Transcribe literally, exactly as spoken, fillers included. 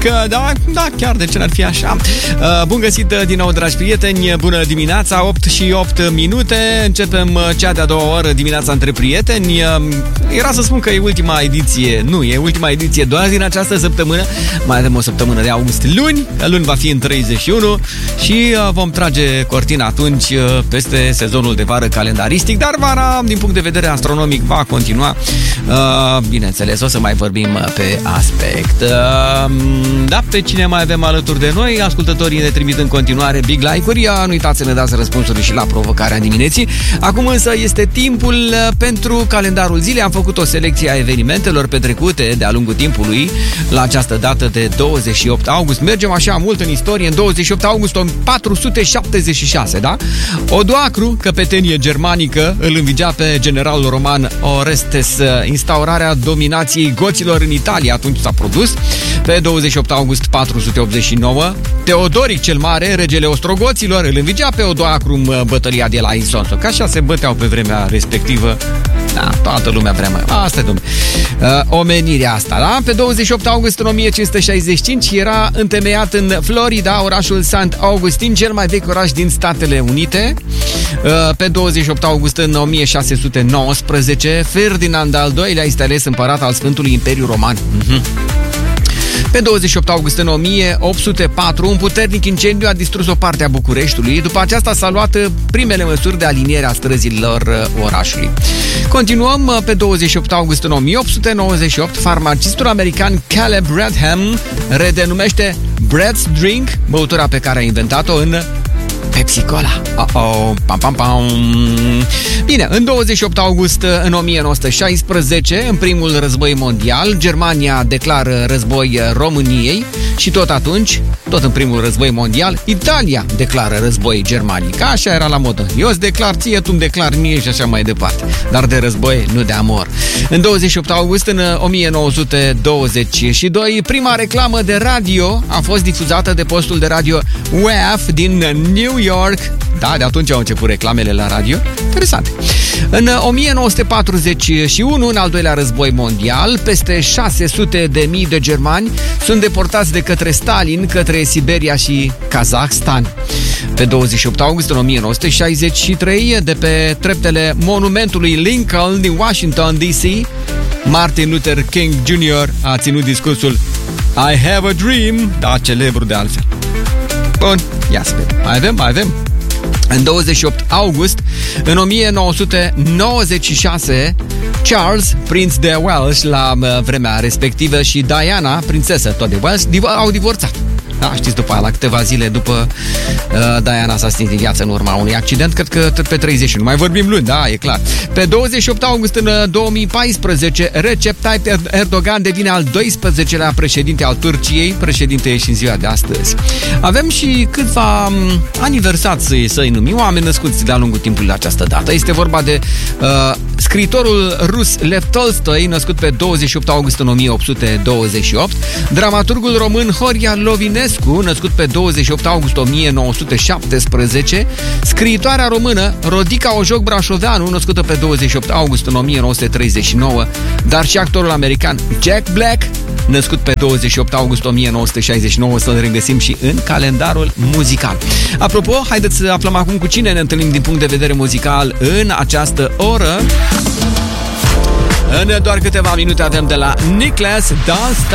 că da, da, chiar de ce n-ar fi așa. Uh, bun găsit din nou, dragi prieteni, bună dimineața, opt și opt minute, începem cea de-a doua oră, dimineața între prieteni. Uh, era să spun că e ultima ediție, nu, e ultima ediție doar din această săptămână, mai avem o săptămână de august luni, luni va fi în treizeci și unu și uh, vom trage cortina atunci uh, peste sezonul de vară calendaristic, dar vara, din punct de vedere astronomic, va continua. Uh, bineînțeles, o să mai vorbim pe aspect. Uh, da, pe cine mai avem alături de noi? Ascultătorii ne trimit în continuare big like-uri. Nu uitați să ne dați răspunsuri și la provocarea dimineții. Acum însă este timpul pentru calendarul zilei. Am făcut o selecție a evenimentelor petrecute de-a lungul timpului la această dată de douăzeci și opt august. Mergem așa mult în istorie. În douăzeci și opt august patru sute șaptezeci și șase, da? Odoacru, căpetenie germanică, îl învingea pe generalul roman Orestes. Instaurarea dominației goților în Italia atunci s-a produs. Pe douăzeci și opt august patru sute optzeci și nouă, Teodoric cel Mare, regele ostrogoților, îl învingea pe Odoacru în bătălia de la Isonzo. Că așa se băteau pe vremea respectivă. Da, toată lumea vrea mai. Asta e, domnule. Uh, omenirea asta, da? Pe douăzeci și opt august în o mie cinci sute șaizeci și cinci era întemeiat în Florida orașul Saint Augustine, cel mai vechi oraș din Statele Unite. Uh, pe douăzeci și opt august în o mie șase sute nouăsprezece, Ferdinand al doilea este ales împărat al Sfântului Imperiu Roman. Uh-huh. Pe douăzeci și opt august în o mie opt sute patru, un puternic incendiu a distrus o parte a Bucureștiului. După aceasta s-a luat primele măsuri de aliniere a străzilor orașului. Continuăm. Pe douăzeci și opt august în o mie opt sute nouăzeci și opt, farmacistul american Caleb Bradham redenumește Brad's Drink, băutura pe care a inventat-o, în Pepsi Cola. Oh-oh, pam, pam, pam. Bine, în douăzeci și opt august în o mie nouă sute șaisprezece, în primul război mondial, Germania declară război României și tot atunci, tot în primul război mondial, Italia declară război Germaniei. Ca așa era la modă. Eu îți declar ție, tu îmi declari mie și așa mai departe. Dar de război, nu de amor. În douăzeci și opt august în o mie nouă sute douăzeci și doi, prima reclamă de radio a fost difuzată de postul de radio W A F din New York. Da, de atunci au început reclamele la radio. Interesant. În o mie nouă sute patruzeci și unu, în al doilea război mondial, peste șase sute de mii de germani sunt deportați de către Stalin către Siberia și Kazahstan. Pe douăzeci și opt august în o mie nouă sute șaizeci și trei, de pe treptele monumentului Lincoln din Washington D C, Martin Luther King junior a ținut discursul I have a dream, da, celebru de altfel. Bun, ia să vedem. Mai avem, mai avem. În douăzeci și opt august, în o mie nouă sute nouăzeci și șase, Charles, prinț de Wales la vremea respectivă, și Diana, prințesă tot de Wales, au divorțat. Da, știți, după aia, la câteva zile după, uh, Diana s-a stins din viață în urma unui accident, cred că pe treizeci și unu. Mai vorbim luni, da, e clar. Pe douăzeci și opt august în două mii paisprezece, Recep Tayyip Erdogan devine al doisprezecelea președinte al Turciei, președinte și în ziua de astăzi. Avem și câțiva aniversari să-i, să-i numim, oameni născuți de-a lungul timpului la această dată. Este vorba de uh, scriitorul rus Lev Tolstoi, născut pe douăzeci și opt august în o mie opt sute douăzeci și opt, dramaturgul român Horia Lovinescu, născut pe douăzeci și opt august o mie nouă sute șaptesprezece, scriitoarea română Rodica Ojoc Brașoveanu, născută pe douăzeci și opt august în o mie nouă sute treizeci și nouă, dar și actorul american Jack Black, născut pe douăzeci și opt august o mie nouă sute șaizeci și nouă, să-l regăsim și în calendarul muzical. Apropo, haideți să aflăm acum cu cine ne întâlnim din punct de vedere muzical în această oră. În doar câteva minute avem de la Niklas Dahlstein